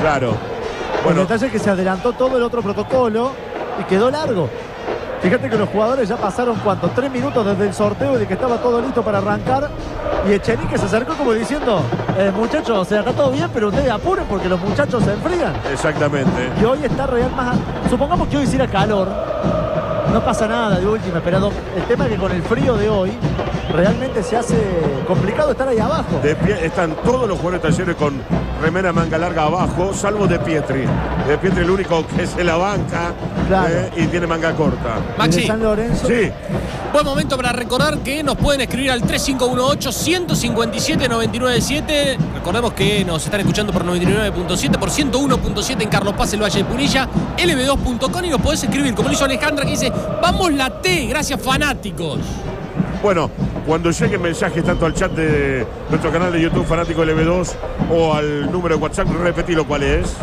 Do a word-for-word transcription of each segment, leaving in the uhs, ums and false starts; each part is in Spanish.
Claro. Bueno. El detalle es que se adelantó todo el otro protocolo y quedó largo. Fíjate que los jugadores ya pasaron, ¿cuánto? Tres minutos desde el sorteo y de que estaba todo listo para arrancar. Y Echenique se acercó como diciendo, eh, muchachos, o sea, está todo bien, pero ustedes apuren porque los muchachos se enfrían. Exactamente. Y hoy está real más... Supongamos que hoy hiciera calor, no pasa nada de última, pero el tema es que con el frío de hoy realmente se hace complicado estar ahí abajo. De pie, están todos los jugadores de Talleres con remera manga larga abajo, salvo De Pietri. De Pietri el único que se la banca, claro. eh, y tiene manga corta. Maxi. San Lorenzo. Sí. Buen momento para recordar que nos pueden escribir al tres cinco uno ocho, uno cinco siete, nueve nueve siete. Recordemos que nos están escuchando por noventa y nueve punto siete, por ciento uno punto siete en Carlos Paz, el Valle de Punilla, L B dos punto com, y nos podés escribir, como lo hizo Alejandra, que dice, vamos la T, gracias fanáticos. Bueno, cuando lleguen mensajes tanto al chat de nuestro canal de YouTube Fanático L B dos o al número de WhatsApp, repetilo cuál es.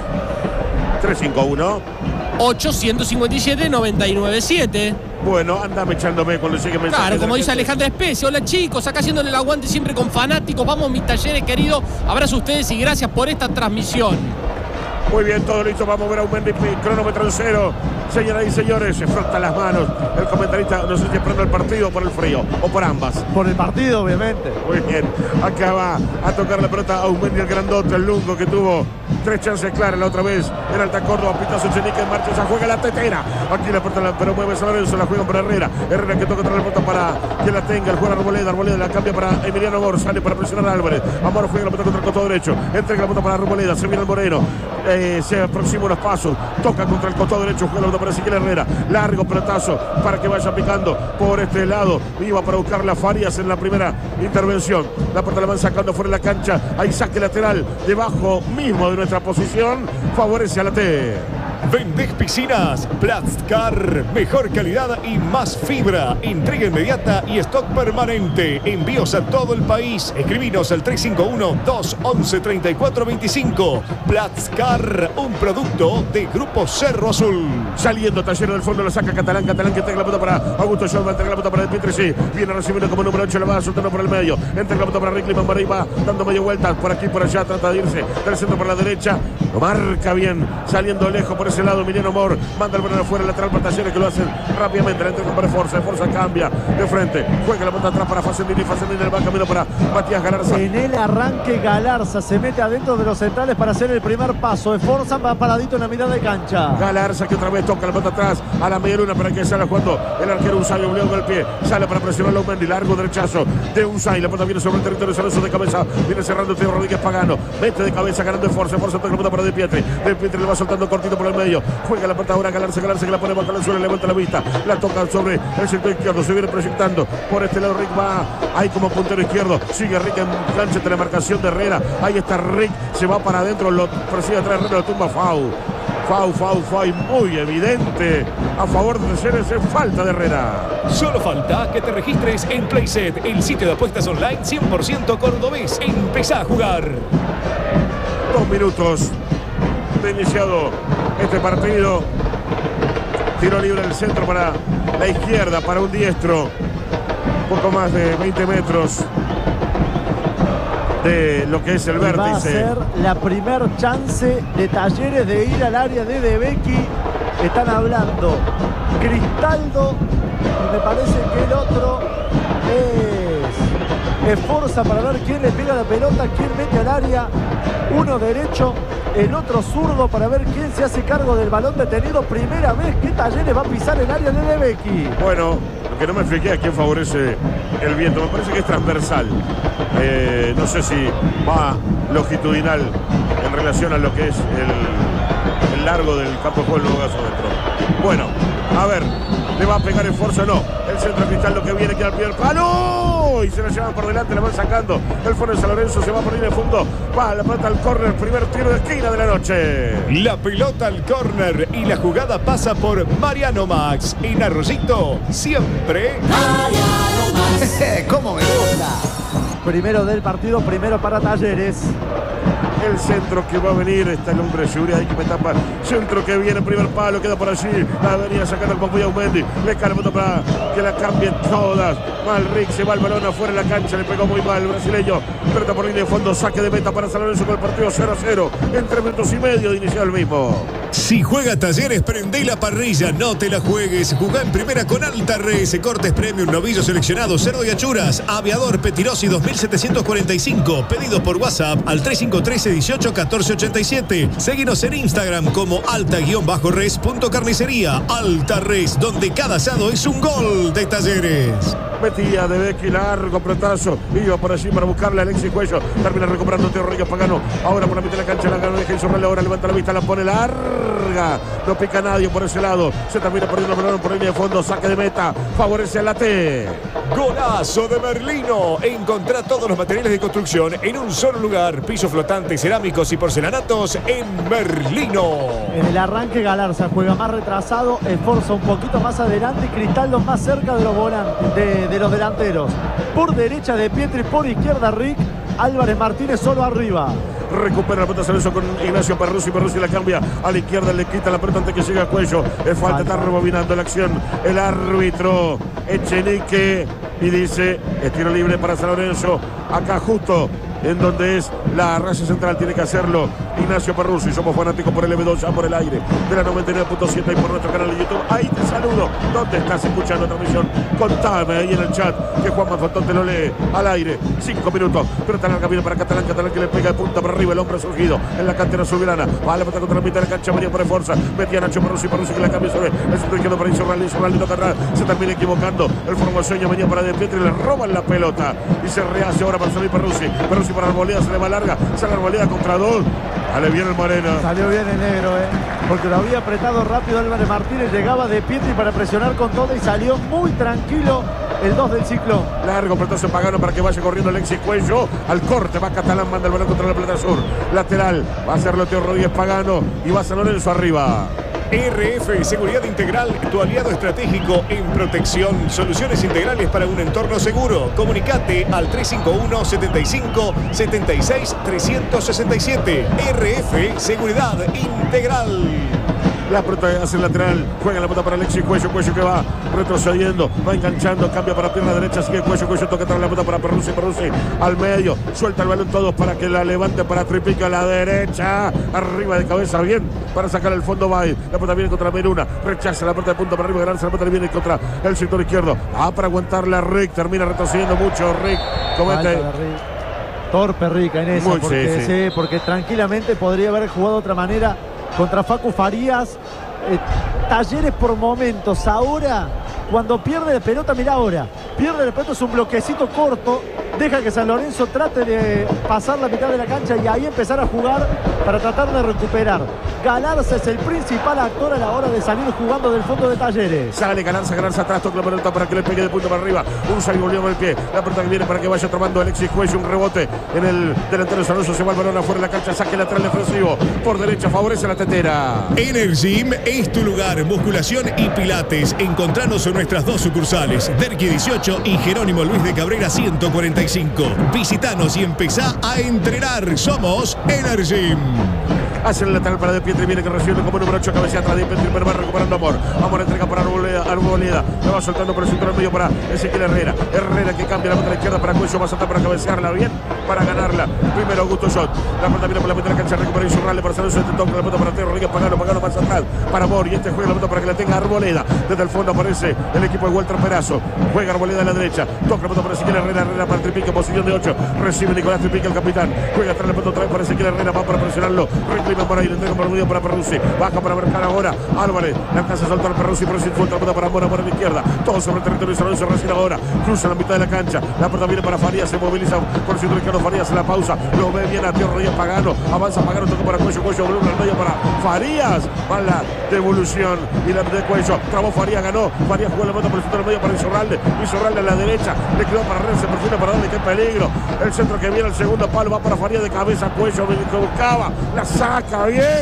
tres cinco uno ocho cinco siete, nueve nueve siete. Bueno, andame echándome cuando llegue mensajes. Claro, como dice Alejandra Especie. Hola chicos, acá haciéndole el aguante siempre con fanáticos. Vamos mis Talleres queridos. Abrazo a ustedes y gracias por esta transmisión. Muy bien, todo listo. Vamos a ver a un Mendy, cronómetro en cero. Señoras y señores, se frota las manos. El comentarista no sé si esperando el partido o por el frío, o por ambas. Por el partido, obviamente. Muy bien. Acá va a tocar la pelota a Aumendi, el grandote, el lungo que tuvo tres chances claras la otra vez en Alta Córdoba. Pitazo Echenique en marcha, ya juega la tetera. Aquí la pelota, pero mueve San Lorenzo, la juegan para Herrera. Herrera que toca otra la pelota para que la tenga. El jugador Arboleda, Arboleda la cambia para Emiliano Amor, sale para presionar a Álvarez. Amor juega la pelota contra el costado derecho. Entrega la pelota para Arboleda, se viene el Moreno. Eh, se aproxima los pasos, toca contra el costado derecho, juega la pelota para Ezequiel Herrera. Largo pelotazo para que vaya picando por este lado. Iba para buscar las Farias en la primera intervención. La pelota la van sacando fuera de la cancha. Hay saque lateral debajo mismo de nuestra posición. Favorece a la T. Vendés piscinas, Plastcar, mejor calidad y más fibra, entrega inmediata y stock permanente, envíos a todo el país. Escribinos al tres cinco uno, dos once, treinta y cuatro veinticinco. Plastcar, un producto de Grupo Cerro Azul. Saliendo Talleres del fondo, lo saca Catalán, Catalán que entrega la pelota para Augusto John, entrega la pelota para De Pietri, sí, viene recibiendo como número ocho, la va soltando por el medio, entrega la pelota para Rick Liman, ahí va dando media vuelta, por aquí, por allá, trata de irse del centro por la derecha, lo marca bien, saliendo lejos por ese lado, Emiliano Amor, manda el balón afuera, lateral para Talleres que lo hacen rápidamente, la entrega para Forza, Forza cambia de frente, juega la pelota atrás para Facendini, Facendini va camino para Matías Galarza. En el arranque Galarza se mete adentro de los centrales para hacer el primer paso, Forza va paradito en la mitad de cancha. Galarza que otra vez toca la pelota atrás a la media luna para que salga jugando el arquero Unzay, obligado con el pie, sale para presionar a Aumendi, largo derechazo de Unzay, la pelota viene sobre el territorio San Lorenzo de cabeza, viene cerrando Teo Rodríguez Pagano, mete de cabeza ganando de Forza, Forza toca la pelota para De Pietri, De Pietri le va soltando cortito por el medio, juega la pelota ahora Galarza, Galarza que la pone bajo el suelo, le vuelta la vista, la toca sobre el sector izquierdo, se viene proyectando por este lado, Rick va ahí como puntero izquierdo, sigue Rick en cancha de la marcación de Herrera, ahí está Rick, se va para adentro, lo persigue atrás Herrera, lo tumba Fau. Fau, Fau, Fau, muy evidente a favor de Talleres, en falta de Herrera. Solo falta que te registres en Playset, el sitio de apuestas online cien por ciento cordobés. Empezá a jugar. Dos minutos de iniciado este partido. Tiro libre del centro para la izquierda, para un diestro. Poco más de veinte metros de lo que es el vértice. Va a ser la primer chance de Talleres de ir al área de De Becchi. Están hablando Cristaldo y me parece que el otro es Forza para ver quién le pega la pelota, quién mete al área. Uno derecho, el otro zurdo para ver quién se hace cargo del balón detenido. Primera vez que Talleres va a pisar el área de De Becchi. Bueno, lo que no me expliqué a quién favorece el viento. Me parece que es transversal. Eh, no sé si va longitudinal en relación a lo que es el, el largo del campo de juego del Lugazo dentro. Bueno, a ver, ¿le va a pegar en Forza o no? El centro Cristal lo que viene queda al pie del palo y se la llevan por delante, la van sacando. El fondo de San Lorenzo se va por ir de fondo. Va la pelota al córner, primer tiro de esquina de la noche. La pelota al córner y la jugada pasa por Mariano Max. En Arroyito, siempre Mariano Max. ¿Cómo me gusta? Primero del partido, primero para Talleres. El centro que va a venir, está el hombre de seguridad ahí que me tapa. Centro que viene, primer palo, queda por allí. La venía sacando el Pompoy Aumendi. Le cae la pelota para que la cambien todas. Mal Rick, se va el balón afuera de la cancha, le pegó muy mal el brasileño. Pelota por línea de fondo, saque de meta para San Lorenzo con el partido cero a cero. En tres minutos y medio de iniciar el mismo. Si juega Talleres, prende la parrilla, no te la juegues. Jugá en primera con Alta Res, cortes premium, novillos seleccionados, cerdo y achuras, aviador Petirosi dos mil setecientos cuarenta y cinco. Pedidos por WhatsApp al tres cinco uno tres, dieciocho, catorce ochenta y siete. Seguinos en Instagram como alta-res.carnicería. Alta Res, donde cada asado es un gol de Talleres. Metía de Becky, largo pelotazo. Iba por allí para buscarle a Alexis Cuello. Termina recuperando Teo Rodríguez Pagano. Ahora por la mitad de la cancha la gana, deja Insorralde. Ahora levanta la vista, la pone larga. No pica nadie por ese lado. Se termina perdiendo el balón por línea de fondo. Saque de meta. Favorece a la T. Golazo de Merlino. Encontrá todos los materiales de construcción en un solo lugar. Pisos flotantes, cerámicos y porcelanatos en Merlino. En el arranque Galarza juega más retrasado, esforza un poquito más adelante y Cristaldo más cerca de los volantes, de, de los delanteros. Por derecha de Pietri, por izquierda Rick. Álvarez Martínez solo arriba. Recupera la pelota San Lorenzo con Ignacio Perruzzi. Perruzzi la cambia a la izquierda, le quita la pelota antes que llegue a Cuello. Es falta, está rebobinando la acción el árbitro Echenique y dice: es tiro libre para San Lorenzo. Acá justo en donde es la raya central tiene que hacerlo Ignacio Perruzzi. Somos fanáticos por el M dos, ya por el aire de la noventa y nueve punto siete y por nuestro canal de YouTube. Ahí te saludo. ¿Dónde estás escuchando la transmisión? Contame ahí en el chat que Juan Manfantón te lo lee al aire. Cinco minutos. Pero está larga, viene para Catalán. Catalán que le pega de punta para arriba. El hombre surgido en la cantera azulgrana. Va a la pelota contra la mitad de la cancha. Venía por fuerza. Metía Nacho Perruzzi. Perruzzi que la cambia sobre el centro izquierdo para Insorralde. Insorralde toca atrás. Se termina equivocando. El formoseño venía para De Pietri. Le roban la pelota. Y se rehace ahora para salir Perruzzi. Perruzzi para Arboleda. Se le va larga. Sale Arboleda contra dos. Sale bien el Moreno. Salió bien el negro, ¿eh? Porque lo había apretado rápido Álvarez Martínez. Llegaba De Pietri para presionar con todo y salió muy tranquilo el dos del Ciclón. Largo pelotazo Pagano para que vaya corriendo Alexis Cuello. Al corte va Catalán, manda el balón contra la pelota sur. Lateral. Va a hacerlo Teo Rodríguez Pagano. Y va San Lorenzo arriba. R F Seguridad Integral, tu aliado estratégico en protección. Soluciones integrales para un entorno seguro. Comunicate al tres cinco uno, setenta y cinco, setenta y seis, trescientos sesenta y siete. R F Seguridad Integral. La pelota hace el lateral. Juega la pelota para Alexis Cuello. Cuello que va retrocediendo. Va enganchando. Cambia para pierna derecha. Sigue Cuello. Cuello toca atrás la pelota para Perruzzi. Perruzzi al medio. Suelta el balón todos para que la levante para Tripica a la derecha. Arriba de cabeza. Bien. Para sacar el fondo va. La pelota viene contra Meruna. Rechaza la pelota de punta para arriba. Ganarse la pelota viene contra el sector izquierdo. Ah, para aguantarla Rick. Termina retrocediendo mucho. Rick comete. Torpe Rick en esa. Muy, porque, sí, sí. Sí, porque tranquilamente podría haber jugado de otra manera contra Facu Farías. eh, Talleres por momentos. Ahora, cuando pierde la pelota, mira ahora, pierde la pelota, es un bloquecito corto, deja que San Lorenzo trate de pasar la mitad de la cancha y ahí empezar a jugar para tratar de recuperar. Galarza es el principal actor a la hora de salir jugando del fondo de Talleres. Sale Galarza, Galarza atrás, toca la pelota para que le pegue de punta para arriba. Un salvo volvió con el pie. La pelota que viene para que vaya tomando Alexis Cuello. Un rebote en el delantero de San Lorenzo. Se va el balón afuera de la cancha. Saque lateral defensivo. Por derecha favorece a la tetera. Energym es tu lugar. Musculación y pilates. Encontranos en nuestras dos sucursales. Derqui dieciocho y Jerónimo Luis de Cabrera ciento cuarenta y cinco. Visitanos y empezá a entrenar. Somos Energym. Hace el lateral para De Pietri, viene que recibe como número ocho, cabecea atrás de Pietri, pero va recuperando Amor. Amor entrega para Arboleda, Arboleda. Le va soltando por el centro del medio para Ezequiel Herrera. Herrera que cambia la pelota a la izquierda para Cuello, va a saltar para cabecearla bien, para ganarla. Primero Augusto Shot. La pelota viene por la mitad de la cancha, recupera Insurralde para San Lorenzo, intentó con la pelota para Teo Rodríguez Pagano, Pagano más atrás para Amor. Y este juega la pelota para que la tenga Arboleda. Desde el fondo aparece el equipo de Walter Perazo. Juega Arboleda a la derecha. Toca la pelota para Ezequiel Herrera, Herrera para Tripique, posición de ocho. Recibe Nicolás Tripique, el capitán. Juega atrás la pelota otra vez para Ezequiel Herrera, va para presionarlo. Reclima por ahí, le entrega por para Perruzzi, baja para marcar ahora Álvarez, la alcanza a soltar Perruzzi, Perruzzi suelta la pelota para Mora, Mora a la izquierda, todo sobre el territorio de San Lorenzo, recibe ahora, cruza la mitad de la cancha, la pelota viene para Farías, se moviliza por el centro Ricardo Farías en la pausa, lo ve bien a Teo Rodríguez Pagano, avanza Pagano, toca para Cuello, Cuello, volumen al medio para Farías, va la devolución y la de Cuello, trabó Farías, ganó, Farías jugó la pelota por el centro del medio para Insorralde, Insorralde a la derecha, le quedó para Red, se perfila para darle, qué peligro, el centro que viene al segundo palo, va para Farías de cabeza, Cuello, que buscaba, la saca bien.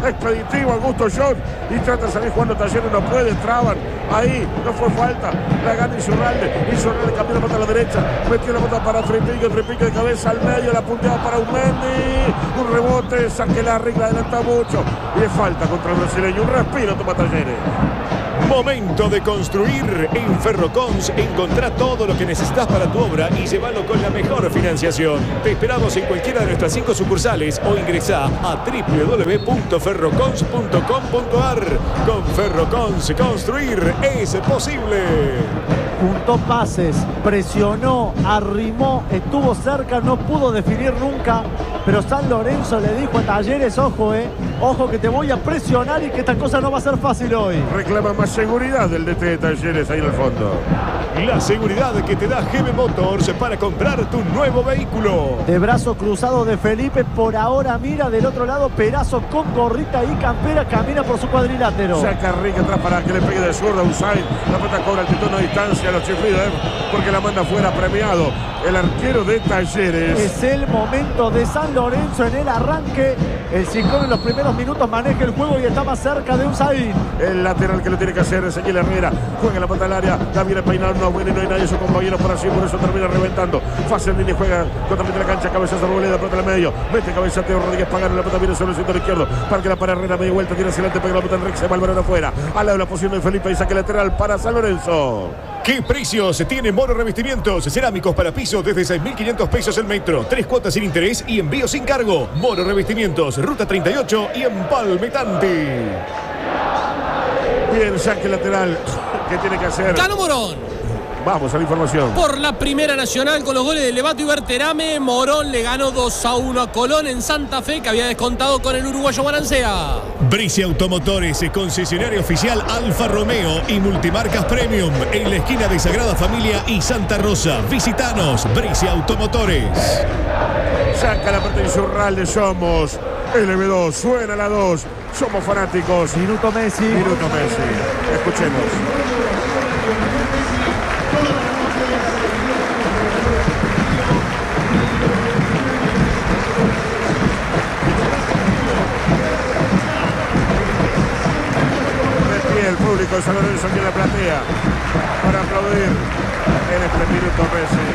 expeditivo, Augusto Shot, y trata de salir jugando Talleres, no puede, traban, ahí, no fue falta, la gana Insurralde, Insurralde cambió la pelota a la derecha, metió la pelota para Trepique, Trepique de cabeza al medio, la punteada para Aumendi, un rebote, saque la regla, adelanta mucho, y es falta contra el brasileño, un respiro toma Talleres. Momento de construir. En Ferrocons encontrá todo lo que necesitas para tu obra y llévalo con la mejor financiación. Te esperamos en cualquiera de nuestras cinco sucursales o ingresá a w w w punto ferrocons punto com punto a r. Con Ferrocons construir es posible. Juntó pases, presionó, arrimó, estuvo cerca, no pudo definir nunca, pero San Lorenzo le dijo a Talleres, ojo, eh, ojo que te voy a presionar y que esta cosa no va a ser fácil hoy. Reclama más seguridad del D T de Talleres ahí en el fondo. La seguridad que te da G B Motors para comprar tu nuevo vehículo. De brazo cruzado de Felipe, por ahora mira del otro lado, Perazo con gorrita y campera, camina por su cuadrilátero. Saca Rique atrás para que le pegue de zurda a Usain. La pelota cobra el titón a distancia, los chiflidos, ¿eh? Porque la manda fuera, premiado el arquero de Talleres. Es el momento de San Lorenzo en el arranque. El Ciclón en los primeros minutos maneja el juego y está más cerca de Usain. El lateral que lo tiene que hacer es Ezequiel Herrera. Juega la pelota al área, la viene peinado, no bueno y no hay nadie, su compañero por así, por eso termina reventando. Facendini juega totalmente la cancha, cabezazo Arboleda, pelota al medio, mete cabeza Teo Rodríguez Pagano, la pelota viene sobre el sector izquierdo, para que la para Herrera, media vuelta, tiene hacia adelante, pega la pelota en Rex, se va el balón afuera, al lado de la posición de Felipe y saque lateral para San Lorenzo. ¿Qué precios tiene Moro Revestimientos? Cerámicos para piso desde seis mil quinientos pesos el metro. Tres cuotas sin interés y envío sin cargo. Moro Revestimientos, Ruta treinta y ocho y Empalme Tanti. Bien, saque lateral. ¿Qué tiene que hacer? Ganó Morón. Vamos a la información. Por la Primera Nacional con los goles de Levato y Berterame, Morón le ganó dos a uno a Colón en Santa Fe, que había descontado con el uruguayo Balancea. Brice Automotores, concesionario oficial Alfa Romeo y Multimarcas Premium en la esquina de Sagrada Familia y Santa Rosa. Visitanos, Brice Automotores. Saca la parte Insurralde, somos L B dos, suena la dos, somos fanáticos. Minuto Messi. Minuto Messi. Escuchemos. El público de San Lorenzo aquí en la platea para aplaudir en este minuto Messi.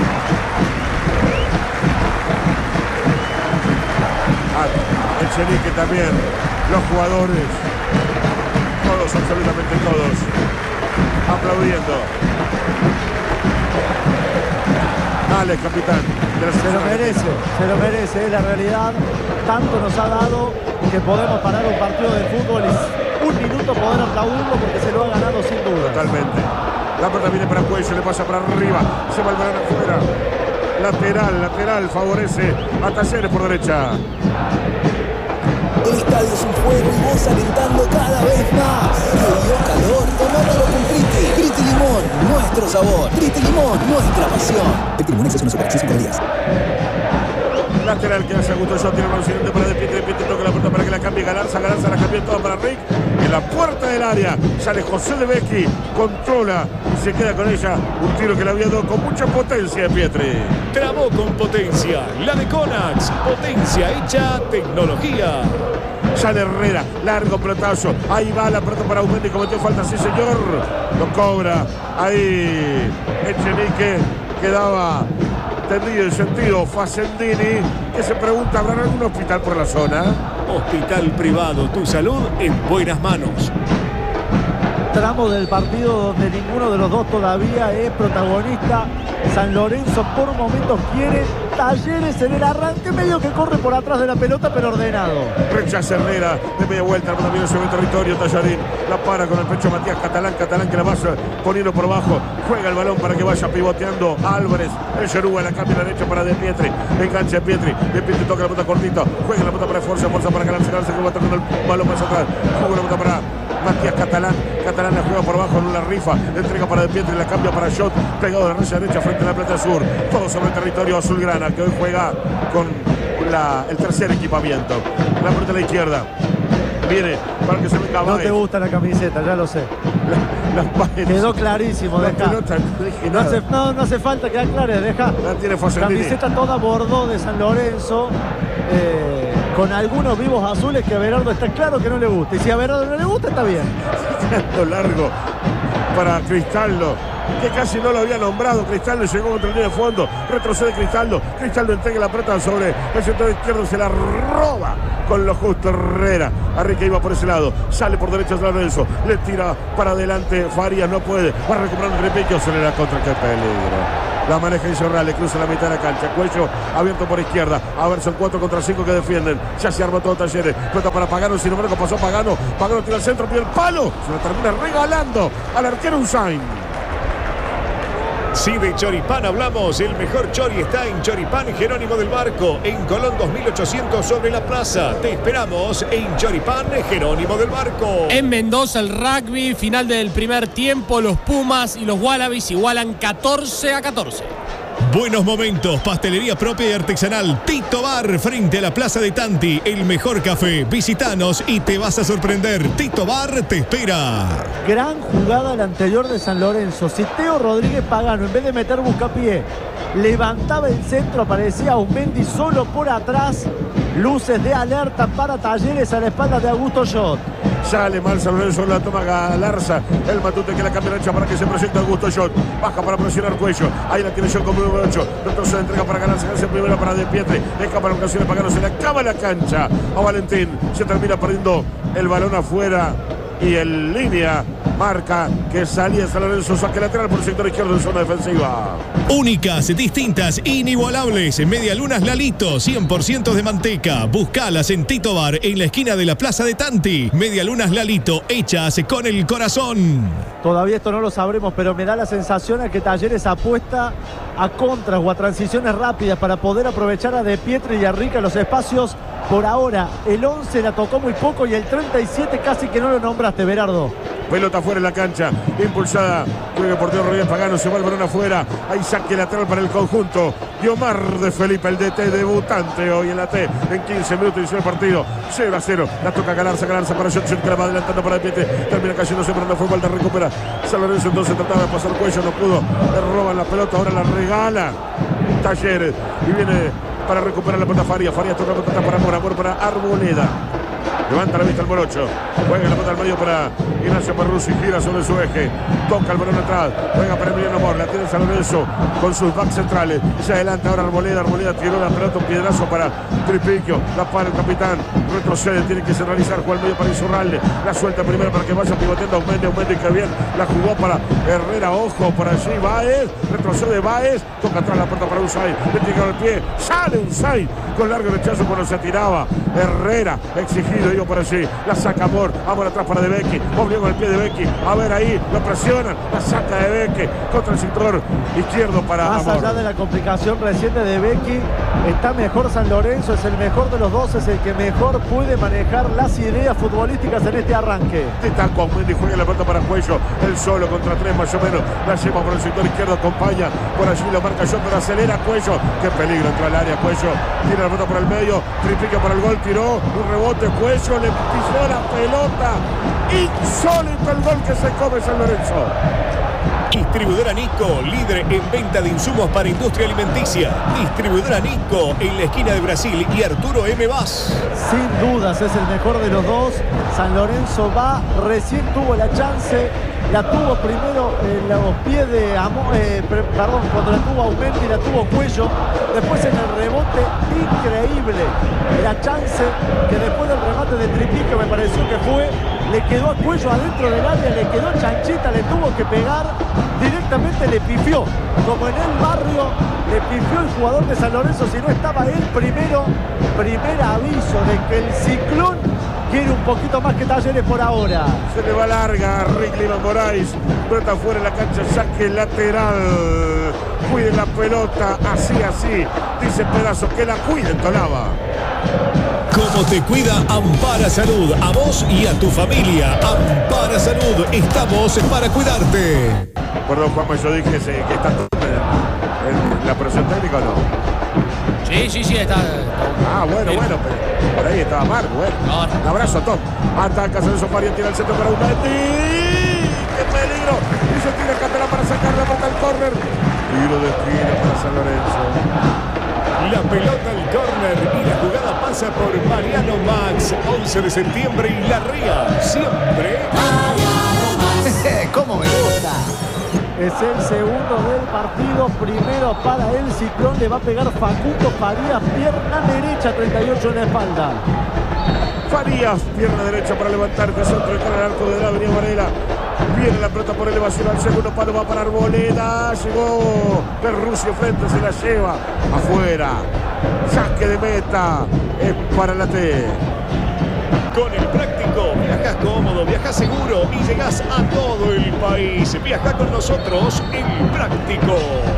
Ah, Echenique también, los jugadores, todos, absolutamente todos, aplaudiendo. Dale, capitán. Se lo merece, se lo merece, es la realidad. Tanto nos ha dado que podemos parar un partido de fútbol y un minuto poder aplaudirlo porque se lo ha ganado sin duda. Totalmente. La pelota viene para Cuello, le pasa para arriba, se va el balón afuera. Lateral, lateral, favorece a Talleres por derecha. El estadio es un fuego y vos alentando cada vez más. ¿Te dio calor? Tomátelo con Priti. Priti Limón, nuestro sabor. Priti Limón, nuestra pasión. Priti Limón es una superficie cinco días. Lateral que hace Augusto Shot, tiene el balón siguiente para De Pietri, De Pietri toca la pelota para que la cambie Galarza, Galarza la cambió toda para Rick, en la puerta del área, sale José de Becchi, controla y se queda con ella, un tiro que le había dado con mucha potencia de Pietri. Trabó con potencia, la de Conax, potencia hecha tecnología. Sale Herrera, largo pelotazo, ahí va la pelota para Aumendi, cometió falta, sí señor, lo cobra, ahí Echenique quedaba tendido el sentido, Facendini, que se pregunta, ¿habrá algún hospital por la zona? Hospital privado, tu salud en buenas manos. Tramo del partido donde ninguno de los dos todavía es protagonista. San Lorenzo por momentos quiere, Talleres en el arranque medio que corre por atrás de la pelota pero ordenado. Rechaza Herrera de media vuelta, también sobre el territorio Tallarín, la para con el pecho Matías Catalán, Catalán que la va poniendo por abajo, juega el balón para que vaya pivoteando Álvarez, el Cherúa la cambia a la derecha para De Pietri, engancha De Pietri, De Pietri toca la pelota cortito, juega la pelota para Fuerza, Fuerza para Galarza, Galarza que va tocando el balón más atrás, juega la pelota para Matías Catalán, Catalán la juega por abajo en una rifa, entrega para De Pietri, la cambia para Shot, pegado de la raya derecha frente a la Plata Sur, todo sobre el territorio azulgrana que hoy juega con la, el tercer equipamiento. La pelota a la izquierda, viene para que se venga No Baez. te gusta la camiseta, ya lo sé. La, la Quedó clarísimo, la deja. pelota, no dije No nada. hace, no, no hace falta que aclares, deja. La tiene Facendini. Camiseta toda bordó de San Lorenzo. Eh, con algunos vivos azules que a Berardo está claro que no le gusta. Y si a Berardo no le gusta, está bien. Largo para Cristaldo, que casi no lo había nombrado. Cristaldo llegó contra el línea de fondo, retrocede Cristaldo, Cristaldo entrega la pelota sobre el sector izquierdo, se la roba con lo justo Herrera. Arranca iba por ese lado, sale por derecha San Lorenzo, le tira para adelante Farías, no puede, va recuperando el repique, se le da contra, qué peligro. La maneja Insorral, le cruza la mitad de la cancha. Cuello abierto por izquierda. A ver, son cuatro contra cinco que defienden. Ya se arma todo Talleres. Pelota para Pagano, sin embargo pasó Pagano. Pagano tira al centro, pide el palo. Se lo termina regalando al arquero Usain. Si de choripán hablamos, el mejor chori está en Choripán Jerónimo del Barco, en Colón dos mil ochocientos sobre la plaza. Te esperamos en Choripán Jerónimo del Barco. En Mendoza el rugby, final del primer tiempo, los Pumas y los Wallabies igualan catorce a catorce. Buenos momentos, pastelería propia y artesanal Tito Bar, frente a la Plaza de Tanti, el mejor café. Visítanos y te vas a sorprender. Tito Bar te espera. Gran jugada la anterior de San Lorenzo. Si Teo Rodríguez Pagano, en vez de meter buscapié, levantaba el centro, aparecía Aumendi solo por atrás. Luces de alerta para Talleres a la espalda de Augusto Schott. Sale mal San Lorenzo, la toma Galarza. El Matute que la cambia derecha para que se presente Augusto Schott. Baja para presionar Cuello. Ahí la tiene Schott con número ocho. Entonces la entrega para Galarza. Galarza primero para De Pietri. Escapa la ocasión de Pagano. Se le acaba la cancha a Valentín. Se termina perdiendo el balón afuera. Y en línea marca que salía San Lorenzo, saque lateral por el sector izquierdo en zona defensiva. Únicas, distintas, inigualables. Medialunas Lalito, cien por ciento de manteca. Buscalas en Tito Bar, en la esquina de la Plaza de Tanti. Medialunas Lalito, hechas con el corazón. Todavía esto no lo sabremos, pero me da la sensación a que Talleres apuesta a contras o a transiciones rápidas para poder aprovechar a De Pietri y a Rica los espacios. Por ahora, el once la tocó muy poco y el treinta y siete casi que no lo nombraste, Berardo. Pelota fuera en la cancha, impulsada. Juega por Teo Rodríguez Pagano, se va el balón afuera. Hay saque lateral para el conjunto. Y Omar de Felipe, el D T debutante hoy en la T. En quince minutos inició el partido. cero a cero. La toca Galarza, Galarza para Schott, que la va adelantando para el Piete. Termina cayéndose, pero no fue vuelta, recupera. San Lorenzo entonces trataba de pasar Cuello, no pudo. Le roban la pelota, ahora la regala Talleres. Y viene para recuperar la pelota Farías. Farías toca la pelota para Amor, Amor para Arboleda. Levanta la vista el Morocho. Juega la pelota al medio para Ignacio Perruzzi. Gira sobre su eje. Toca el balón atrás. Juega para Emiliano Amor. La tiene San Lorenzo con sus backs centrales. Se adelanta ahora Arboleda. Arboleda tiró la pelota. Un piedrazo para Tripiquio. La para el capitán. Retrocede. Tiene que centralizar. Juega al medio para Insurralde. La suelta primero para que vaya pivoteando Aumendi. Aumendi que bien. La jugó para Herrera. Ojo por allí. Baez. Retrocede Baez. Toca atrás la pelota para Usain. Le tira el pie. Sale Usain con largo rechazo cuando se tiraba. Herrera. Exigido. Por allí, la saca Amor, Amor atrás para De Becchi, obliga el pie de Becchi, a ver ahí, lo presionan, la saca De Becchi contra el sector izquierdo para Más Amor. allá de la complicación reciente de Becchi, está mejor San Lorenzo, es el mejor de los dos, es el que mejor puede manejar las ideas futbolísticas en este arranque. Está con Mendy, juega la pelota para Cuello, él solo contra tres más o menos, la lleva por el sector izquierdo, acompaña, por allí lo marca yo, pero acelera Cuello, qué peligro entra al área Cuello, tira la pelota por el medio, triplica para el gol, tiró, un rebote Cuello, le pisó la pelota, insólito el gol que se come San Lorenzo. Distribuidora Nico, líder en venta de insumos para industria alimenticia. Distribuidora Nico, en la esquina de Brasil y Arturo M. Vaz. Sin dudas es el mejor de los dos. San Lorenzo va, recién tuvo la chance, la tuvo primero en los pies de Amor, eh, perdón, cuando la tuvo Aumendi, la tuvo Cuello, después en el rebote, increíble la chance que después del remate de Tripiquio me pareció que fue, le quedó a Cuello adentro del área, le quedó chanchita, le tuvo que pegar, directamente le pifió, como en el barrio le pifió el jugador de San Lorenzo, si no estaba él primero, primer aviso de que el Ciclón quiere un poquito más que Talleres por ahora. Se le va larga a Rick Lima Moraes, brota fuera en la cancha, saque lateral, cuide la pelota, así, así, dice Pedazo, que la cuiden Tolaba. Como te cuida Ampara Salud, a vos y a tu familia. Ampara Salud, estamos para cuidarte. Perdón, Juanma, yo dije que está en, en la presión técnica o no. Sí, sí, sí, está. Ah, bueno, bueno, pero por ahí estaba Marco, bueno. No, no. Un abrazo a Tom. Ataca San Lorenzo, Farías, tira el centro para Aumendi. ¡Qué peligro! Y se tira Catela para sacar la pelota al córner. Tiro de esquina para San Lorenzo. La pelota al córner y la jugada para Pasa por Mariano Max, once de septiembre y La Ría. Siempre. ¿Cómo me gusta? Es el segundo del partido. Primero para el Ciclón. Le va a pegar Facundo Farías. Pierna derecha, treinta y ocho en la espalda. Farías, pierna derecha para levantarte. Centro de cara al arco de la Avenida Varela. Viene la pelota por elevación al segundo palo. Va para Arboleda. Llegó Perruccio frente. Se la lleva afuera. Saque de meta. Es para la T. Con el práctico, viajas cómodo, viajas seguro y llegas a todo el país. Viaja con nosotros en práctico.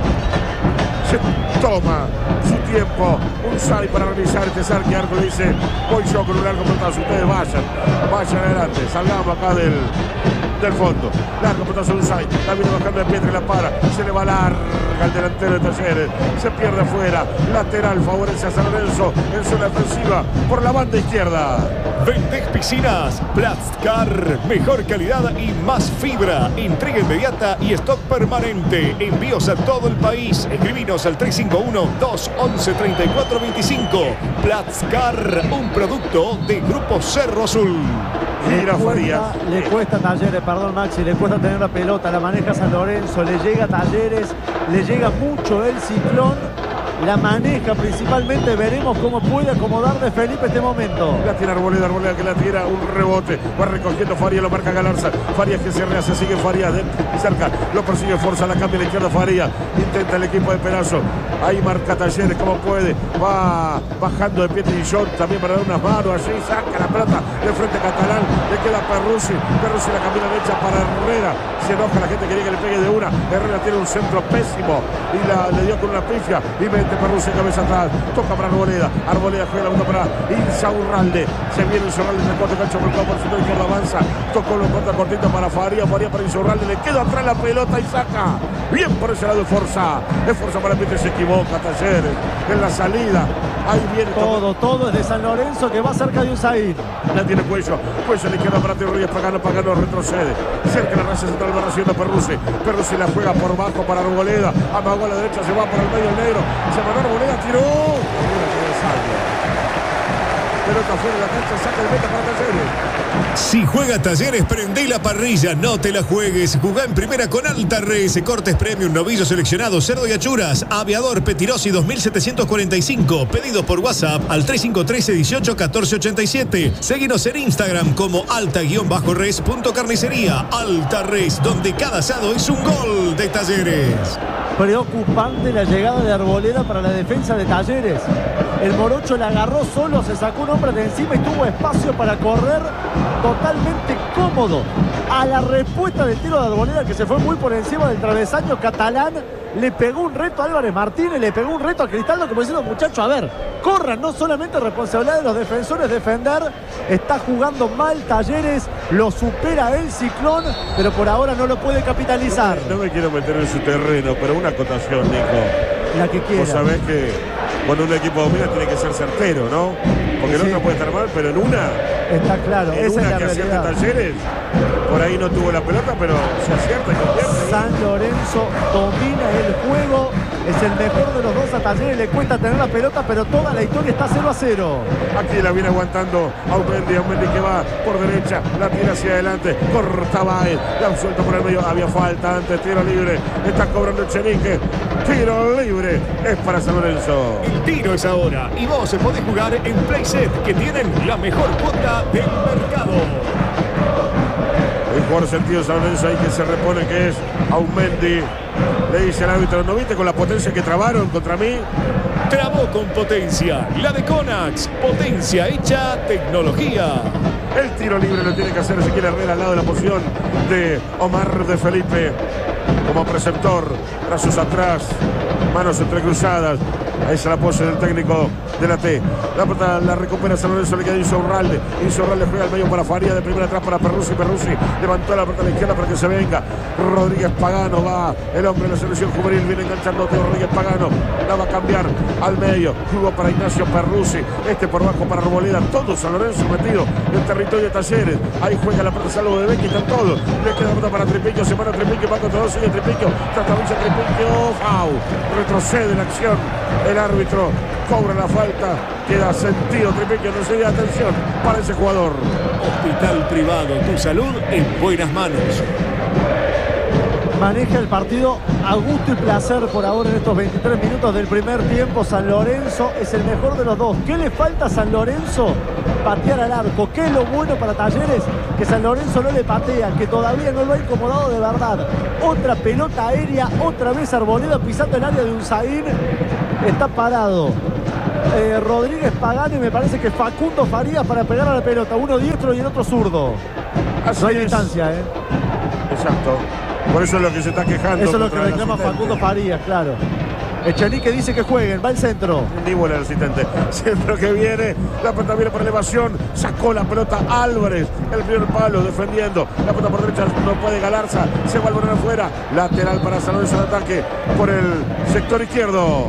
Se toma su tiempo. Un sal para revisar este sal que Arco dice: voy yo con un largo pelotazo. Ustedes vayan, vayan adelante. Salgamos acá del, del fondo. Largo pelotazo de un sal. La viene bajando de Pietra y la para. Se le va larga al delantero de Talleres. Se pierde afuera. Lateral favorece a San Lorenzo en zona defensiva por la banda izquierda. Vendés Piscinas, Plastcar, mejor calidad y más fibra. Entrega inmediata y stock permanente. Envíos a todo el país. Escribinos al tres cinco uno, dos once, treinta y cuatro veinticinco. Plastcar, un producto de Grupo Cerro Azul. Gira Farías. Le cuesta a Talleres, perdón Maxi, le cuesta tener la pelota, la maneja San Lorenzo, le llega a Talleres, le llega mucho el Ciclón, la maneja principalmente, veremos cómo puede acomodarle Felipe este momento. La tira Arboleda, Arboleda que la tira, un rebote, va recogiendo Farías, lo marca Galarza, Farías que se rehace, sigue Farías de cerca, lo persigue, fuerza, la cambia a la izquierda Farías, intenta el equipo de Perazo, ahí marca Talleres como puede, va bajando de pie Trillón, también para dar unas manos, allí saca la pelota de frente a Catalán, le queda Perrucci, Perrucci la camina derecha para Herrera, se enoja la gente, quería que le pegue de una, Herrera tiene un centro pésimo y la, le dio con una pifia y mete Perrucci cabeza atrás, toca para Arboleda, Arboleda juega la pelota para Insaurralde, se viene Insaurralde, se corta cancha por el campo, el izquierdo avanza, tocó lo corta cortito para Farías, Farías para Insaurralde, le queda atrás la pelota y saca, bien por ese lado de Forza, es Forza para Pietre, se equivoca Talleres, en la salida, ahí viene todo, todo es de San Lorenzo que va cerca de Usain. La tiene Cuello, Cuello a la izquierda para Teo Reyes, Pagano, Pagano retrocede, cerca de la raza central va recibiendo Perrucci, Perrucci la juega por bajo para Arboleda, amagó a la derecha, se va por el medio el negro, se mandó Arboleda, tiró, pelota fuera de la cancha, saca de meta para Talleres. Si juega Talleres, prendé la parrilla, no te la juegues. Jugá en primera con Alta Res, cortes premium, novillos seleccionados, cerdo y achuras, aviador Petirosi dos mil setecientos cuarenta y cinco. Pedido por WhatsApp al tres cinco uno tres, dieciocho, catorce ochenta y siete. Seguinos en Instagram como alta-res.carnicería. Alta Res, donde cada asado es un gol de Talleres. Preocupante la llegada de Arboleda para la defensa de Talleres. El Morocho la agarró solo, se sacó un hombre de encima y tuvo espacio para correr totalmente cómodo. A la respuesta del tiro de Arboleda, que se fue muy por encima del travesaño, Catalán le pegó un reto a Álvarez Martínez, le pegó un reto a Cristaldo, como diciendo: muchachos, a ver, corran, no solamente responsabilidad de los defensores defender, está jugando mal Talleres, lo supera el Ciclón, pero por ahora no lo puede capitalizar. No, no me quiero meter en su terreno, pero una acotación, Nico. La que quiera. Vos sabés que cuando un equipo domina tiene que ser certero, ¿no? Porque el Sí. otro puede estar mal, pero en una, Está claro, en esa una es la que acierte realidad. Talleres, por ahí no tuvo la pelota, pero se acierta y convierte. San Lorenzo domina el juego, es el mejor de los dos. A Talleres le cuesta tener la pelota, pero toda la historia está cero a cero. Aquí la viene aguantando Aumendi, Aumendi que va por derecha, la tira hacia adelante, corta Baez, la suelta por el medio, había falta antes, tiro libre, está cobrando Echenique, tiro libre, es para San Lorenzo. El tiro es ahora y vos se podés jugar en Playset, que tienen la mejor cuota del mercado. El jugador sentido San Lorenzo ahí que se repone, que es Aumendi, le dice al árbitro: ¿no viste con la potencia que trabaron contra mí? Trabó con potencia, la de Conax, potencia hecha tecnología. El tiro libre lo tiene que hacer Ezequiel Herrera al lado de la posición de Omar de Felipe como preceptor, brazos atrás, manos entrecruzadas. Ahí es el apoyo del técnico de la T. La pelota la recupera San Lorenzo, le queda Insaurralde. Insaurralde juega al medio para Farías, de primera atrás para Perrucci. Perrucci levantó la pelota a la izquierda para que se venga. Rodríguez Pagano va, el hombre de la selección juvenil, viene enganchando a Teo Rodríguez Pagano. La va a cambiar al medio. Jugó para Ignacio Perrucci. Este por bajo para Arboleda. Todo San Lorenzo metido en territorio de Talleres. Ahí juega la pelota Salvo de Becky, están todos. Le queda la pelota para Tripiquio, se para Tripiquio, va contra dos, sigue Tripiquio. Trata Villa Tripiquio, foul. Retrocede la acción El árbitro cobra la falta. Queda sentido Tripiquio, no se da atención para ese jugador. Hospital Privado, tu salud en buenas manos. Maneja el partido a gusto y placer por ahora en estos veintitrés minutos del primer tiempo. San Lorenzo es el mejor de los dos. ¿Qué le falta a San Lorenzo? Patear al arco. ¿Qué es lo bueno para Talleres? Que San Lorenzo no le patea, que todavía no lo ha incomodado de verdad. Otra pelota aérea, otra vez Arboleda pisando el área de Unzaín. Está parado eh, Rodríguez Pagani, me parece que Facundo Farías para pegar a la pelota. Uno diestro y el otro zurdo. Así no hay es. distancia, ¿eh? Exacto. Por eso es lo que se está quejando. Eso es lo que contra el reclama asistente. Facundo Farías, claro. Echenique dice que jueguen, va el centro. Ni vuela el asistente. Centro que viene. La pelota viene por elevación. Sacó la pelota Álvarez. El primer palo defendiendo. La pelota por derecha no puede Galarza. Se va al balón afuera. Lateral para San Lorenzo en ataque por el sector izquierdo.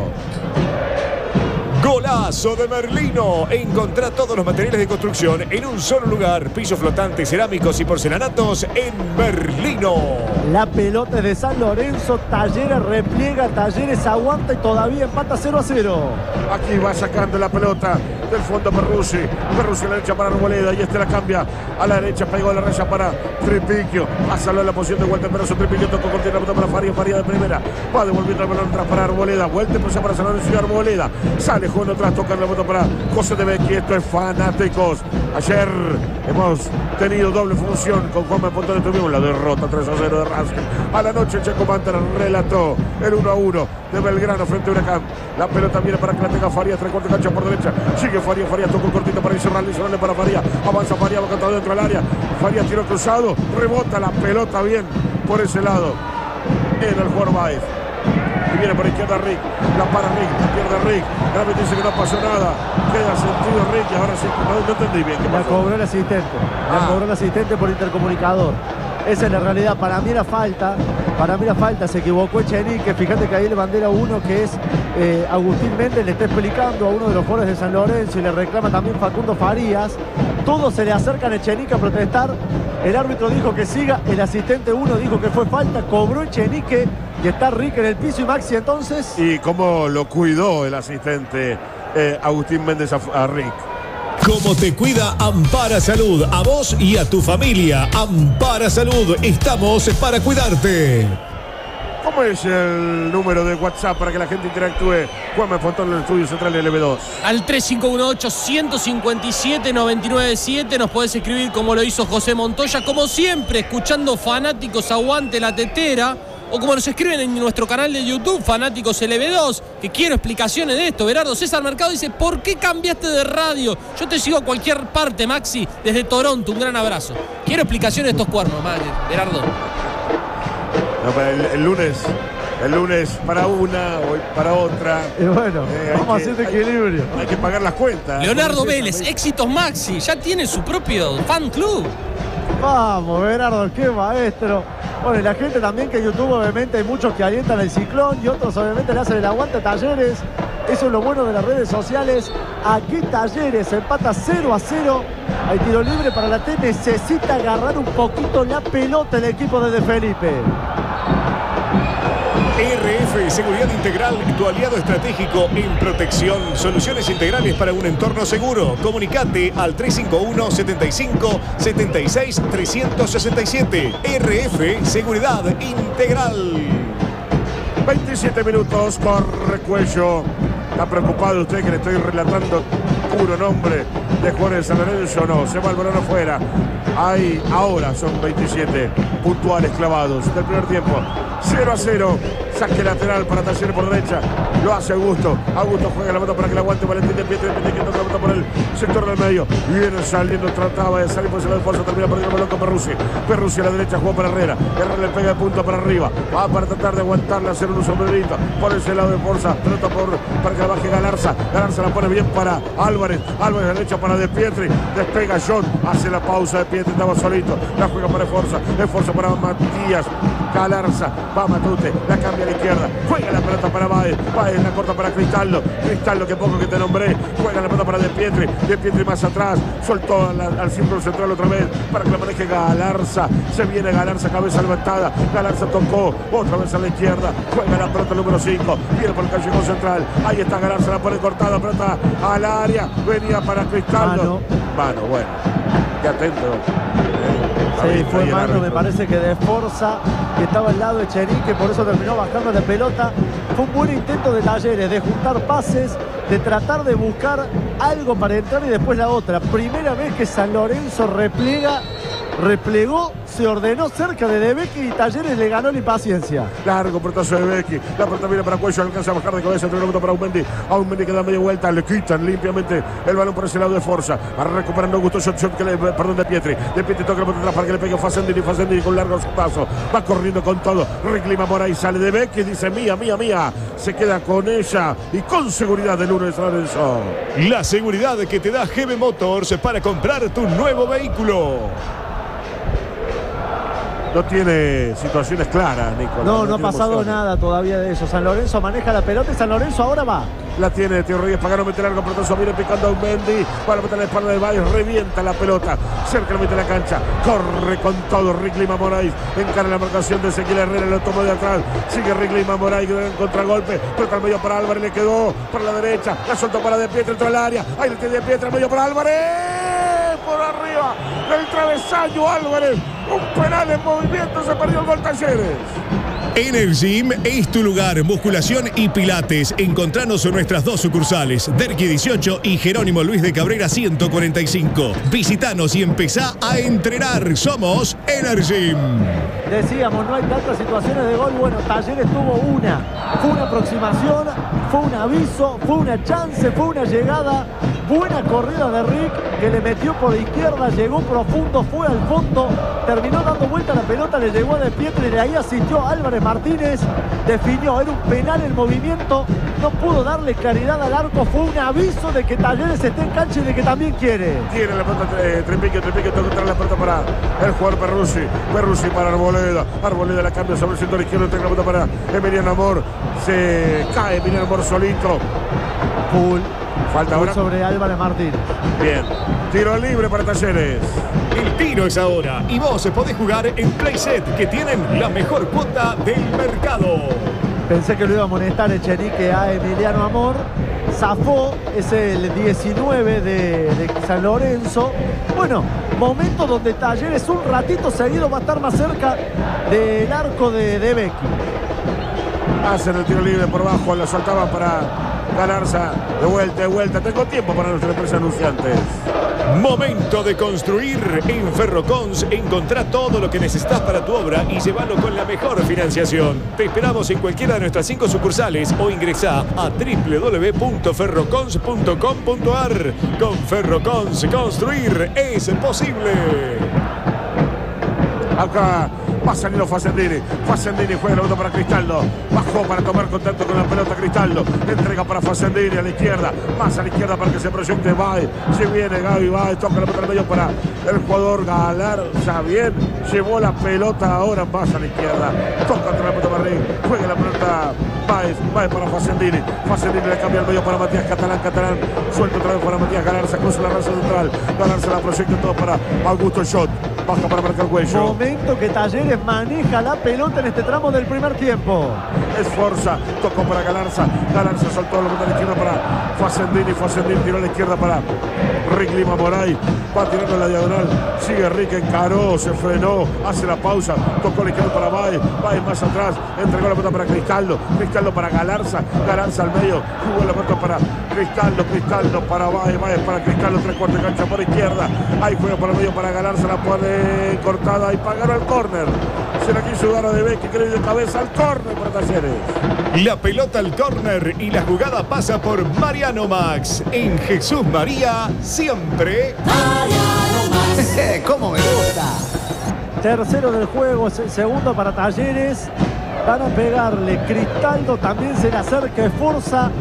Golazo de Merlino. Encontrá todos los materiales de construcción en un solo lugar. Pisos flotantes, cerámicos y porcelanatos en Merlino. La pelota es de San Lorenzo. Talleres repliega, Talleres aguanta y todavía empata cero a cero. Aquí va sacando la pelota del fondo Perruzzi. Perruzzi a la derecha para Arboleda y este la cambia a la derecha. Pegó a la raya para Tripiquio. Pasa a la posición de Walter Peroso. Tripiquio tocó cortina la pelota para Farías. Farías de primera. Va devolviendo el balón atrás para Arboleda. Vuelta y pasa para San Lorenzo y Arboleda. Sale jugando atrás. Toca la pelota para José de Becchi. Esto es Fanáticos. Ayer hemos tenido doble función con Juanma Pontones. Tuvimos la derrota tres a cero de Racing. A la noche Checo Pantera relató el uno a uno de Belgrano frente a Huracán. La pelota viene para que la tenga Farías. Tres cuartos de cancha por derecha. Sigue Farías. Farías tocó cortito para Israel. Israel para Farías. Avanza Farías. Va cantado dentro del área. Farías tiró cruzado. Rebota la pelota bien por ese lado. En el jugador Báez. Y viene por izquierda Rick. La para Rick. Pierde Rick. Realmente dice que no pasó nada. Queda sentido Rick. Y ahora sí. No, no entendí bien qué La pasó. cobró el asistente. La Ah. cobró el asistente por intercomunicador. Esa es la realidad. Para mí era falta. Para mí era falta. Se equivocó Echenique. Fíjate que ahí le bandera uno que es eh, Agustín Méndez. Le está explicando a uno de los jugadores de San Lorenzo y le reclama también Facundo Farías. Todos se le acercan a Echenique a protestar. El árbitro dijo que siga. El asistente uno dijo que fue falta. Cobró Echenique. Y está Rick en el piso y Maxi entonces. Y cómo lo cuidó el asistente eh, Agustín Méndez a, a Rick. Como te cuida Ampara Salud, a vos y a tu familia. Ampara Salud, estamos para cuidarte. ¿Cómo es el número de WhatsApp para que la gente interactúe? Juanma Fontón en el estudio central de L B dos. Al tres cinco uno ocho, uno cinco siete, nueve nueve siete nos podés escribir como lo hizo José Montoya. Como siempre, escuchando Fanáticos Aguante la Tetera. O como nos escriben en nuestro canal de YouTube, Fanáticos L B dos, que quiero explicaciones de esto. Berardo César Mercado dice, ¿por qué cambiaste de radio? Yo te sigo a cualquier parte, Maxi, desde Toronto. Un gran abrazo. Quiero explicaciones de estos cuernos, Berardo. No, para el, el lunes, el lunes para una, hoy para otra. Y bueno, Eh, hay vamos que- haciendo hay- equilibrio. Hay que pagar las cuentas. Leonardo Como dice Vélez, esa- éxitos Maxi, ya tiene su propio fan club. Vamos, Berardo, qué maestro. Bueno, y la gente también que en YouTube, obviamente, hay muchos que alientan el ciclón y otros, obviamente, le hacen el aguante a Talleres. Eso es lo bueno de las redes sociales. Aquí Talleres empata cero a cero. Hay tiro libre para la T. Necesita agarrar un poquito la pelota el equipo de De Felipe. R F Seguridad Integral, tu aliado estratégico en protección. Soluciones integrales para un entorno seguro. Comunicate al tres cinco uno, setenta y cinco, setenta y seis, trescientos sesenta y siete. R F Seguridad Integral. veintisiete minutos, corre Cuello. ¿Está preocupado usted que le estoy relatando puro nombre de jugadores de San Lorenzo? No, se va el balón afuera. Hay, ahora son veintisiete puntuales clavados del primer tiempo. cero a cero. Saque lateral para Talleres por derecha. Lo hace Augusto. Augusto juega la pelota para que la aguante Valentín de Pietre. Pietre que toca la pelota por el sector del medio. Viene saliendo, trataba de salir por ese lado de fuerza. Termina perdiendo el balón con Perruzzi. Perruzzi a la derecha, jugó para Herrera. Herrera le pega de punta para arriba. Va para tratar de aguantarle, hacer un sombrerito por ese lado de fuerza. Pelota por, para que la baje Galarza. Galarza la pone bien para Álvarez. Álvarez a la derecha para De Pietri. Despega John. Hace la pausa de Pietri. Estaba solito. La juega para Esforza. Esforza para Matías. Galarza, va Matute, la cambia a la izquierda, juega la pelota para Baez, Baez la corta para Cristaldo, Cristaldo que poco que te nombré, juega la pelota para De Pietri, De Pietri más atrás, soltó al, al círculo central otra vez para que la maneje Galarza, se viene Galarza, cabeza levantada, Galarza tocó, otra vez a la izquierda, juega la pelota número cinco, viene por el callejón central, ahí está Galarza, la pone cortada, pelota al área, venía para Cristaldo, Mano, mano bueno, qué atento. Sí, fue mano, me parece que de Forza, que estaba al lado de Echenique, por eso terminó bajando de pelota. Fue un buen intento de Talleres, de juntar pases, de tratar de buscar algo para entrar y después la otra. Primera vez que San Lorenzo repliega, replegó, se ordenó cerca de De Becchi y Talleres le ganó la impaciencia. Largo portazo de Becchi, la pelota viene para Cuello, alcanza a bajar de cabeza, entre para Aumendi, Aumendi que da media vuelta, le quitan limpiamente el balón por ese lado de Forza, recuperando Augusto Shot, Shot que le, perdón, De Pietri, De Pietri toca la pelota atrás para que le pegue Facendini, Facendini con largo paso, va corriendo con todo, reclima Moray, sale De Becchi, dice mía, mía, mía, se queda con ella y con seguridad del uno de San Lorenzo. La seguridad que te da G B Motors para comprar tu nuevo vehículo. No tiene situaciones claras, Nicolás. No, no ha tiene pasado emociones. nada todavía de eso. San Lorenzo maneja la pelota y San Lorenzo ahora va. La tiene Tío Rodríguez, Pagano mete largo, pelotazo, viene picando a Aumendi, para meter la espalda de Baez, revienta la pelota, cerca le mete la cancha, corre con todo Rick Lima Moraes, encara la marcación de Ezequiel Herrera, lo tomó de atrás, sigue Rick Lima Moraes, gran contragolpe, pelota al medio para Álvarez, le quedó por la derecha, la soltó para De Pietri, entró al área, ahí le tiene De Pietri, al medio para Álvarez, por arriba del travesaño Álvarez, un penal en movimiento, se perdió el gol Talleres. Energym es tu lugar, musculación y pilates. Encontranos en nuestras dos sucursales, Derqui dieciocho y Jerónimo Luis de Cabrera ciento cuarenta y cinco. Visitanos y empezá a entrenar. Somos Energym. Decíamos, no hay tantas situaciones de gol. Bueno, Talleres tuvo una. Fue una aproximación, fue un aviso, fue una chance, fue una llegada. Buena corrida de Rick, que le metió por izquierda, llegó profundo, fue al fondo, terminó dando vuelta la pelota, le llegó a De Pietri, de ahí asistió Álvarez Martínez, definió, era un penal en movimiento, no pudo darle claridad al arco, fue un aviso de que Talleres esté en cancha y de que también quiere. Tiene la pelota eh, Trempique, Trempique toca entrar la pelota para el jugador Perruzzi, Perruzzi para Arboleda, Arboleda la cambia sobre el sector izquierdo, entrega la pelota para Emiliano Amor, se cae Emiliano Amor solito. Full. Falta ahora sobre Álvarez Martínez. Bien, tiro libre para Talleres. El tiro es ahora y vos podés jugar en Playset, que tienen la mejor cuota del mercado. Pensé que lo iba a amonestar Echenique a Emiliano Amor. Zafó, es el diecinueve de, de San Lorenzo. Bueno, momento donde Talleres un ratito seguido va a estar más cerca del arco de, de Becchi. Hacen el tiro libre por abajo, lo soltaban para Galarza, de vuelta, de vuelta. Tengo tiempo para nuestra empresa anunciantes. Momento de construir. En Ferrocons encontrá todo lo que necesitas para tu obra y llévalo con la mejor financiación. Te esperamos en cualquiera de nuestras cinco sucursales o ingresá a w w w punto ferrocons punto com punto a r. Con Ferrocons, construir es posible. Acá va saliendo Facendini. Facendini juega la pelota para Cristaldo. Bajó para tomar contacto con la pelota Cristaldo. Entrega para Facendini a la izquierda. Más a la izquierda para que se proyecte Baez. Se viene Gaby Baez. Toca la pelota al medio para el jugador Galarza. Bien. Llevó la pelota ahora más a la izquierda. Toca otra la pelota para Rick. Juega la pelota Baez. Baez para Facendini. Facendini le cambia al medio para Matías Catalán. Catalán suelta otra vez para Matías Galarza. Cruza la raza central. Galarza la proyecta todo para Augusto Shot. Baja para marcar Cuello. Momento que Talleres maneja la pelota en este tramo del primer tiempo. Esforza, tocó para Galarza. Galarza soltó la pelota a la izquierda para Facendini. Facendini tiró a la izquierda para Rick Lima Moray. Va tirando la diagonal. Sigue Rick, encaró, se frenó, hace la pausa. Tocó a la izquierda para Baez. Baez más atrás. Entregó la pelota para Cristaldo. Cristaldo para Galarza. Galarza al medio. Jugó la pelota para Cristaldo. Cristaldo para Baez. Baez para Cristaldo. Tres cuartos de cancha por izquierda. Ahí juega por el medio para Galarza. La pone cortada y pagaron al córner. Se la quiso dar a De Becchi, que le dio cabeza al córner para Talleres. La pelota al córner y la jugada pasa por Mariano Max. En Jesús María, siempre. Mariano Max. ¿Cómo me gusta? Tercero del juego, segundo para Talleres. Van a pegarle. Cristaldo también se le acerca, esforza.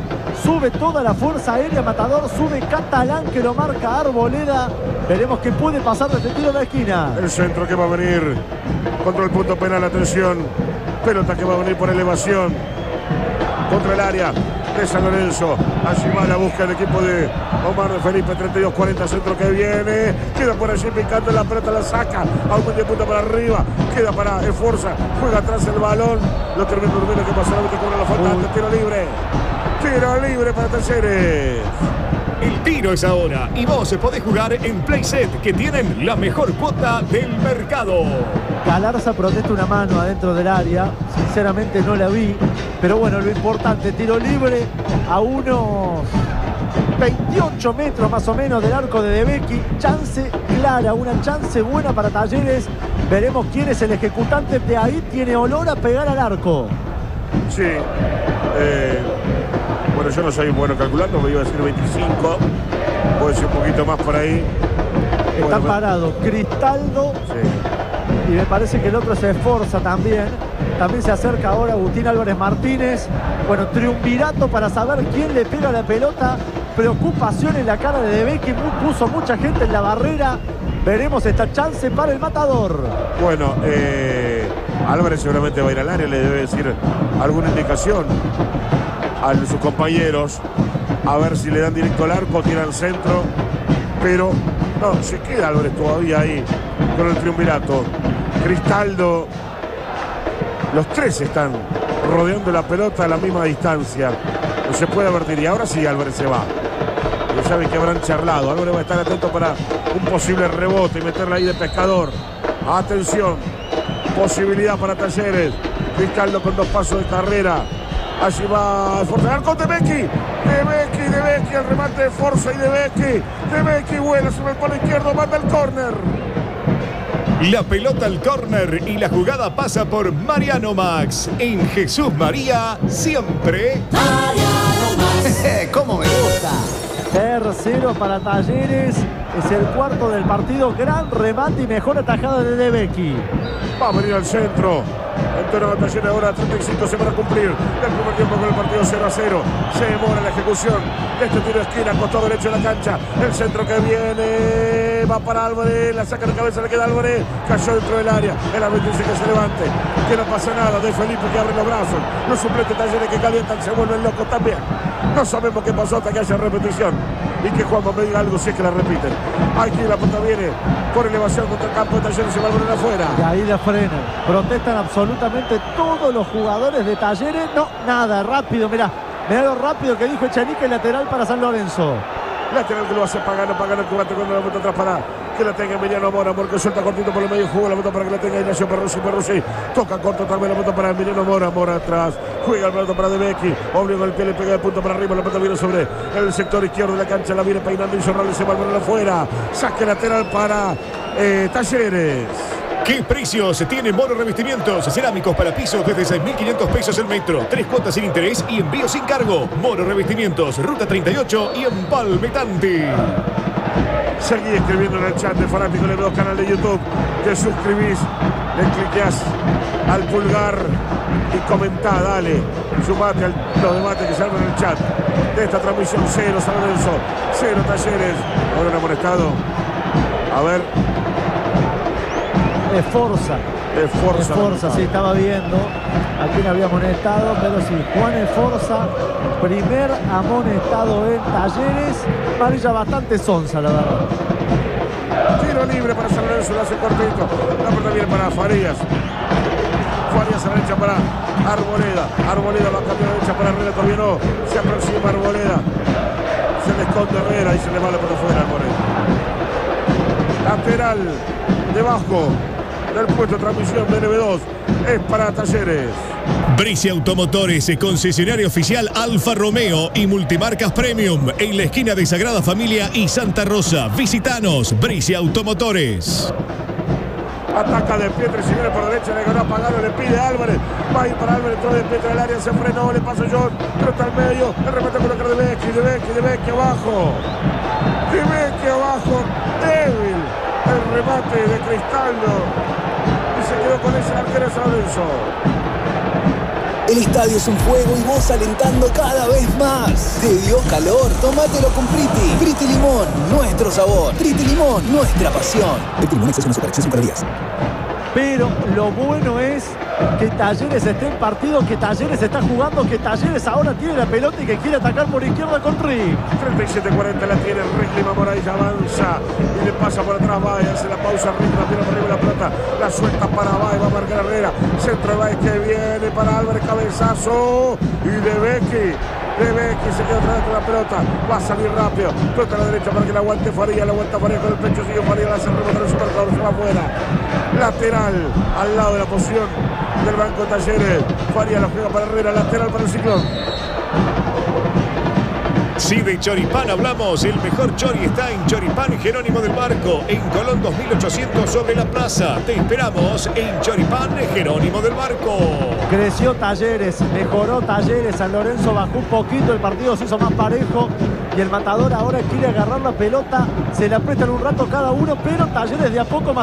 Sube toda la fuerza aérea Matador. Sube Catalán que lo marca Arboleda. Veremos qué puede pasar desde el tiro de la esquina. El centro que va a venir contra el punto penal. Atención. Pelota que va a venir por elevación contra el área de San Lorenzo. Allí va la busca el equipo de Omar Felipe. treinta y dos cuarenta, centro que viene. Queda por allí picando la pelota, la saca. A un medio punto para arriba. Queda para Esforza. Juega atrás el balón. Lo termina Urbina que pasó la bote con la falta. Tiro libre. Tiro libre para Talleres. El tiro es ahora y vos podés jugar en Playset, que tienen la mejor cuota del mercado. Galarza protesta una mano adentro del área. Sinceramente no la vi. Pero bueno, lo importante, tiro libre a unos veintiocho metros más o menos del arco de De Becchi. Chance clara, una chance buena para Talleres. Veremos quién es el ejecutante. De ahí tiene olor a pegar al arco. Sí. Eh, bueno, yo no soy bueno calculando, me iba a decir veinticinco. Puede ser un poquito más por ahí. Está bueno, parado Cristaldo. Sí. Y me parece que el otro se esforza también. También se acerca ahora Agustín Álvarez Martínez. Bueno, triunvirato para saber quién le pega la pelota. Preocupación en la cara de De Becchi. Puso mucha gente en la barrera. Veremos esta chance para el Matador. Bueno, eh, Álvarez seguramente va a ir al área. Le debe decir alguna indicación a sus compañeros. A ver si le dan directo al arco, tiran al centro. Pero no, se queda Álvarez todavía ahí con el triunvirato. Cristaldo. Los tres están rodeando la pelota a la misma distancia. No se puede advertir. Y ahora sí Álvarez se va. Ya saben que habrán charlado. Álvarez va a estar atento para un posible rebote y meterla ahí de pescador. Atención. Posibilidad para Talleres. Cristaldo con dos pasos de carrera. Allí va a esforzar con De Becchi. De Becchi, De Becchi. El remate de Forza y De Becchi. De Becchi vuela sobre el palo izquierdo. Manda el córner. La pelota al córner y la jugada pasa por Mariano Max. En Jesús María, siempre. Mariano Max. ¿Cómo me gusta? Tercero para Talleres. Es el cuarto del partido. Gran remate y mejor atajada de De Becchi. Va a venir al centro. Entero de Talleres ahora, treinta y cinco se van a cumplir. El primer tiempo con el partido cero a cero. Se demora la ejecución de este tiro de esquina, costado derecho de la cancha. El centro que viene, va para Álvarez, la saca de cabeza, le queda Álvarez. Cayó dentro del área. El árbitro dice que se levante, que no pasa nada. De Felipe que abre los brazos. Los suplentes Talleres que calientan, se vuelven locos también. No sabemos qué pasó hasta que haya repetición. Y que Juan me diga algo si es que la repiten. Aquí la pelota viene por elevación contra el campo de Talleres, se va a volver afuera. Y ahí la frena. Protestan absolutamente todos los jugadores de Talleres. No, nada, rápido, mirá. Mirá lo rápido que dijo Echenique, lateral para San Lorenzo. Lateral que lo hace Pagano, Pagano que bate cuando la pelota atrás para que la tenga Emiliano Mora, porque suelta cortito por el medio, juega la pelota para que la tenga Ignacio Perruzzi, Perruzzi toca corto también la pelota para Emiliano Mora, Mora atrás, juega la pelota para De Becchi, obliga con el pie, le pega de punto para arriba, la pelota viene sobre el sector izquierdo de la cancha, la viene peinando y Zorrales se va a volver afuera, saque lateral para eh, Talleres. ¿Qué precios tiene Moro Revestimientos? Cerámicos para pisos desde seis mil quinientos pesos el metro. Tres cuotas sin interés y envío sin cargo. Moro Revestimientos, Ruta treinta y ocho y Empalmetante. Seguí escribiendo en el chat de Fanático L B dos, canal de YouTube. Te suscribís, le cliqueás al pulgar y comentá, dale. Sumate a los debates que salen en el chat de esta transmisión. Cero San Lorenzo, cero Talleres. Ahora un amonestado. A ver. Esforza. Esforza. Esforza, sí, estaba viendo a quién había amonestado, pero sí, Juan Esforza, primer amonestado en Talleres. Amarilla bastante sonsa, la verdad. Tiro libre para San Lorenzo, lo hace cortito. La pelota viene para Farías. Farías a la derecha para Arboleda. Arboleda va a cambiar a la derecha para Herrera, todavía no. Se aproxima Arboleda. Se le esconde Herrera y se le va la pelota fuera Arboleda. Lateral debajo del puesto de transmisión de L B dos es para Talleres. Bricia Automotores, concesionario oficial Alfa Romeo y multimarcas Premium en la esquina de Sagrada Familia y Santa Rosa. Visitanos, Bricia Automotores. Ataca de Pietre, si viene por derecha, le ganó a Pagano, le pide a Álvarez. Va a ir para Álvarez, entró de Pietre del área, se frenó, le pasa John, pero está al medio. El remate con la cara de Becchi, de Becchi, de Becchi abajo. De Becchi abajo, débil. El remate de Cristaldo. Y se quedó con ese arquero San Lorenzo. El estadio es un fuego y vos alentando cada vez más. ¿Te dio calor? Tómatelo con Priti. Priti Limón, nuestro sabor. Priti Limón, nuestra pasión. Priti Limón, exceso en azúcar, exceso en calorías. Pero lo bueno es que Talleres esté en partido, que Talleres está jugando, que Talleres ahora tiene la pelota y que quiere atacar por izquierda con Rick. treinta y siete cuarenta la tiene Rick Lima Morailla, avanza y le pasa por atrás Bay, hace la pausa Rick, la tira por arriba la pelota, la suelta para Bay, va a marcar Herrera, centro de Bay que viene para Álvarez, cabezazo y de Becky. De Becky se queda atrás con la pelota, va a salir rápido, pelota a la derecha para que la aguante Faría, la aguanta Faría con el pecho, sigue Faría, la hace rebotar el supercador, se va afuera. Lateral, al lado de la posición del banco Talleres. Faría la juega para Herrera, lateral para el Ciclón. Si de Choripán hablamos, el mejor chori está en Choripán Jerónimo del Barco, en Colón dos mil ochocientos sobre la plaza. Te esperamos en Choripán Jerónimo del Barco. Creció Talleres, mejoró Talleres, San Lorenzo bajó un poquito, el partido se hizo más parejo y el Matador ahora quiere agarrar la pelota, se la prestan un rato cada uno, pero Talleres de a poco más